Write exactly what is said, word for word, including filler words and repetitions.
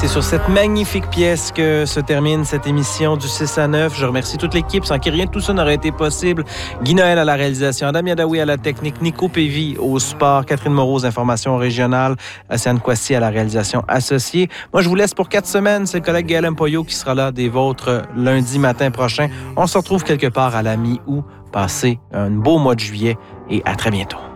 C'est sur cette magnifique pièce que se termine cette émission du six à neuf. Je remercie toute l'équipe, sans qui rien de tout ça n'aurait été possible. Guy Noël à la réalisation, Adam Yadawi à la technique, Nico Pévy au sport, Catherine Moreau aux informations régionales, Océane Kwasi à la réalisation associée. Moi, je vous laisse pour quatre semaines. C'est le collègue Gaël Mpoyo qui sera là des vôtres lundi matin prochain. On se retrouve quelque part à la mi-août. Passez un beau mois de juillet et à très bientôt.